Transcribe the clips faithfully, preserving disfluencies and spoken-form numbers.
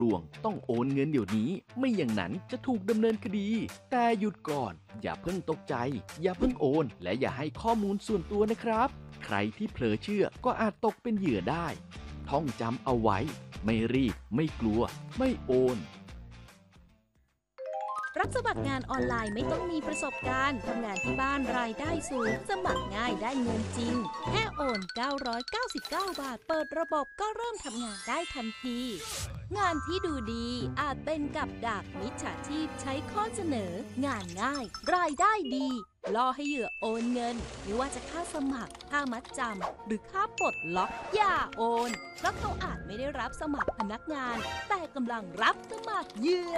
ลวงต้องโอนเงินเดี๋ยวนี้ไม่อย่างนั้นจะถูกดำเนินคดีแต่หยุดก่อนอย่าเพิ่งตกใจอย่าเพิ่งโอนและอย่าให้ข้อมูลส่วนตัวนะครับใครที่เผลอเชื่อก็อาจตกเป็นเหยื่อได้ท่องจำเอาไว้ไม่รีบไม่กลัวไม่โอนรับสมัครงานออนไลน์ไม่ต้องมีประสบการณ์ทำงานที่บ้านรายได้สูงสมัครง่ายได้เงินจริงแค่โอนเก้าร้อยเก้าสิบเก้าบาทเปิดระบบก็เริ่มทำงานได้ทันทีงานที่ดูดีอาจเป็นกับดักมิจฉาชีพใช้ข้อเสนองานง่ายรายได้ดีล่อให้เหยื่อโอนเงินไม่ว่าจะค่าสมัครค่ามัดจำหรือค่าปลดล็อกอย่าโอนเพราะเขาอาจไม่ได้รับสมัครพนักงานแต่กำลังรับสมัครเหยื่อ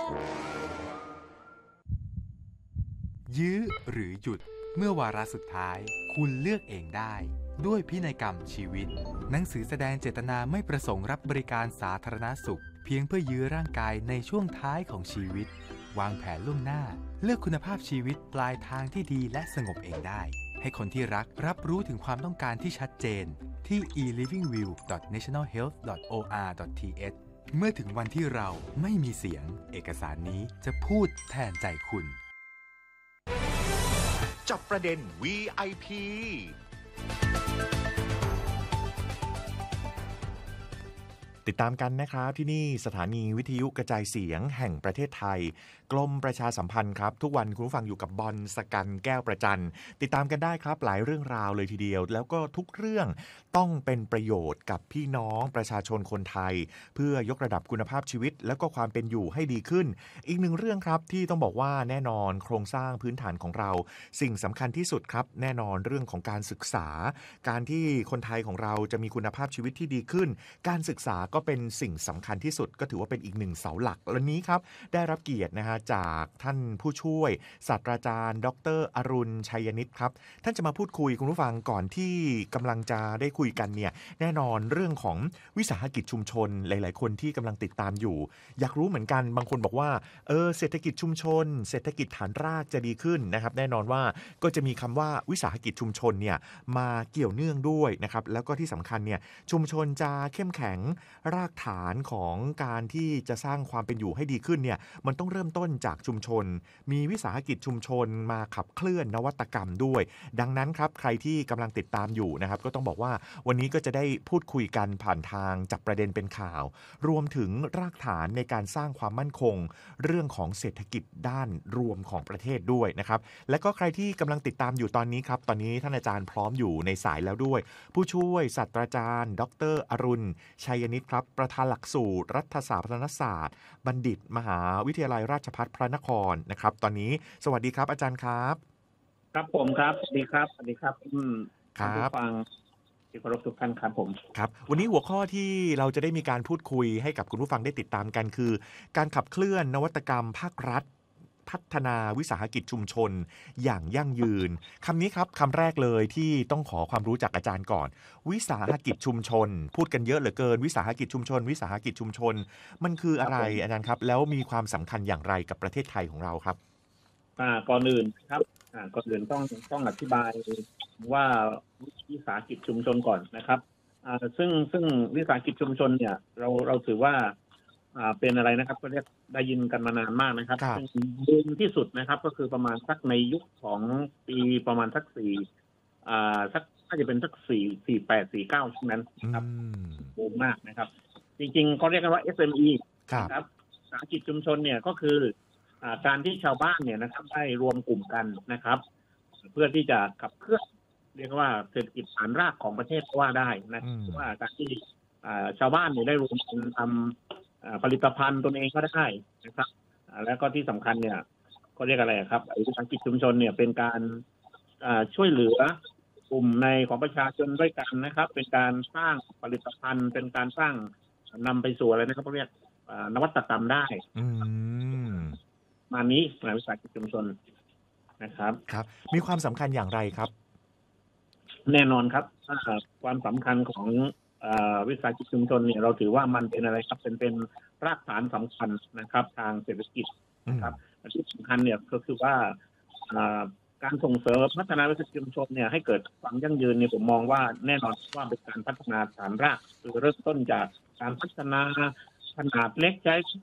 ยื้อหรือหยุดเมื่อวาระสุดท้ายคุณเลือกเองได้ด้วยพินัยกรรมชีวิตหนังสือแสดงเจตนาไม่ประสงค์รับบริการสาธารณสุขเพียงเพื่อยื้อร่างกายในช่วงท้ายของชีวิตวางแผนล่วงหน้าเลือกคุณภาพชีวิตปลายทางที่ดีและสงบเองได้ให้คนที่รักรับรู้ถึงความต้องการที่ชัดเจนที่ อี ลิฟวิ่งวิว ดอท เนชั่นแนล เฮลท์ ดอท โอ อาร์ ดอท ที เอช เมื่อถึงวันที่เราไม่มีเสียงเอกสารนี้จะพูดแทนใจคุณจับประเด็น วี ไอ พี ติดตามกันนะครับที่นี่สถานีวิทยุกระจายเสียงแห่งประเทศไทยกรมประชาสัมพันธ์ครับทุกวันคุณผู้ฟังอยู่กับบอลสกันแก้วประจันติดตามกันได้ครับหลายเรื่องราวเลยทีเดียวแล้วก็ทุกเรื่องต้องเป็นประโยชน์กับพี่น้องประชาชนคนไทยเพื่อยกระดับคุณภาพชีวิตแล้วก็ความเป็นอยู่ให้ดีขึ้นอีกหนึ่งเรื่องครับที่ต้องบอกว่าแน่นอนโครงสร้างพื้นฐานของเราสิ่งสำคัญที่สุดครับแน่นอนเรื่องของการศึกษาการที่คนไทยของเราจะมีคุณภาพชีวิตที่ดีขึ้นการศึกษาก็เป็นสิ่งสำคัญที่สุดก็ถือว่าเป็นอีกหนึ่งเสาหลักวันนี้ครับได้รับเกียรตินะฮะจากท่านผู้ช่วยศาสตราจารย์ดรอรุณชัยนิตครับท่านจะมาพูดคุยคุณผู้ฟังก่อนที่กำลังจะได้คุยกันเนี่ยแน่นอนเรื่องของวิสาหกิจชุมชนหลายๆคนที่กำลังติดตามอยู่อยากรู้เหมือนกันบางคนบอกว่าเออเศรษฐกิจชุมชนเศรษฐกิจฐานรากจะดีขึ้นนะครับแน่นอนว่าก็จะมีคำว่าวิสาหกิจชุมชนเนี่ยมาเกี่ยวเนื่องด้วยนะครับแล้วก็ที่สำคัญเนี่ยชุมชนจะเข้มแข็งรากฐานของการที่จะสร้างความเป็นอยู่ให้ดีขึ้นเนี่ยมันต้องเริ่มต้นจากชุมชนมีวิสาหกิจชุมชนมาขับเคลื่อนนวัตกรรมด้วยดังนั้นครับใครที่กำลังติดตามอยู่นะครับก็ต้องบอกว่าวันนี้ก็จะได้พูดคุยกันผ่านทางจับประเด็นเป็นข่าวรวมถึงรากฐานในการสร้างความมั่นคงเรื่องของเศรษฐกิจด้านรวมของประเทศด้วยนะครับและก็ใครที่กำลังติดตามอยู่ตอนนี้ครับตอนนี้ท่านอาจารย์พร้อมอยู่ในสายแล้วด้วยผู้ช่วยศาสตราจารย์ดรอรุณชัยนิตครับประธานหลักสูตรรัฐศาสตร์พัฒนศาสตร์บัณฑิตมหาวิทยาลัยราชภัฏพระนครนะครับตอนนี้สวัสดีครับอาจารย์ครับครับผมครับสวัสดีครับสวัสดีครับอืมครับฟังที่เคารพทุกท่านครับผมครับวันนี้หัวข้อที่เราจะได้มีการพูดคุยให้กับคุณผู้ฟังได้ติดตามกันคือการขับเคลื่อนนวัตกรรมภาครัฐพัฒนาวิสาหกิจชุมชนอย่างยั่งยืนคำนี้ครับคำแรกเลยที่ต้องขอความรู้จากอาจารย์ก่อนวิสาหกิจชุมชนพูดกันเยอะเหลือเกินวิสาหกิจชุมชนวิสาหกิจชุมชนมันคืออะไรอาจารย์ครับแล้วมีความสำคัญอย่างไรกับประเทศไทยของเราครับอ่าก่อนอื่นครับอ่าก่อนอื่นต้องต้องอธิบายว่าวิสาหกิจชุมชนก่อนนะครับอ่าซึ่งซึ่งวิสาหกิจชุมชนเนี่ยเราเราถือว่าอ่าเป็นอะไรนะครับก็เรียกได้ยินกันมานานมากนะครับซึ่งบูมที่สุดนะครับก็คือประมาณสักในยุคของปีประมาณสักสี่อ่าสักน่าจะเป็นสักสี่สี่แปดสี่เก้าช่วงนั้นนะครับบูมมากนะครับจริงๆเขาเรียกกันว่า เอส เอ็ม อี ครับวิสาหกิจชุมชนเนี่ยก็คืออ่าการที่ชาวบ้านเนี่ยนะครับได้รวมกลุ่มกันนะครับเพื่อที่จะขับเคลื่อนเรียกว่าเศรษฐกิจฐานรากของประเทศว่าได้นะว่าการที่อ่าชาวบ้านเนี่ยได้รวมกันทำผลิตภัณฑ์ตนเองก็ได้นะครับแล้วก็ที่สำคัญเนี่ยก็เรียกอะไรครับวิสาหกิจชุมชนเนี่ยเป็นการช่วยเหลือกลุ่มในของประชาชนด้วยกันนะครับเป็นการสร้างผลิตภัณฑ์เป็นการสร้างนำไปสู่อะไรนะครับเรียกนวัตกรรมได้มานี้ในวิสาหกิจชุมชนนะครับครับมีความสำคัญอย่างไรครับแน่นอนครับความสำคัญของวิสาหกิจชุมชนเนี่ยเราถือว่ามันเป็นอะไรครับเป็นเป็นรากฐานสำคัญนะครับทางเศรษฐกิจนะครับที่สำคัญเนี่ยก็คือว่าการส่งเสริมพัฒนาวิสาหกิจชุมชนเนี่ยให้เกิดความยั่งยืนเนี่ยผมมองว่าแน่นอนว่าเป็นการพัฒนาฐานรากคือเริ่มต้นจากการพัฒนาขนาดเล็กใช้